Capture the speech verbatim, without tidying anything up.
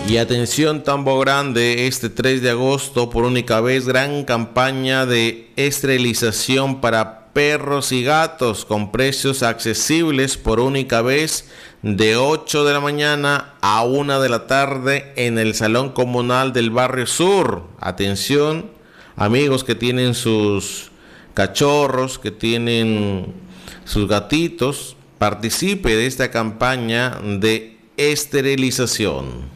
Y atención, Tambo Grande, este tres de agosto, por única vez, gran campaña de esterilización para perros y gatos con precios accesibles por única vez de ocho de la mañana a una de la tarde en el Salón Comunal del Barrio Sur. Atención, amigos que tienen sus cachorros, que tienen sus gatitos, participe de esta campaña de esterilización.